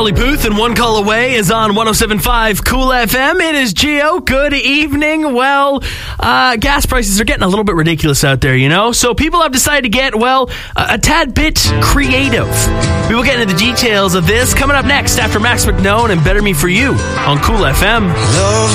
Charlie Puth and One Call Away is on 107.5 Cool FM. It is Gio. Good evening. Well, gas prices are getting a little bit ridiculous out there, you know? So people have decided to get, well, a tad bit creative. We will get into the details of this coming up next after Max McKnone and Better Me For You on Cool FM. Love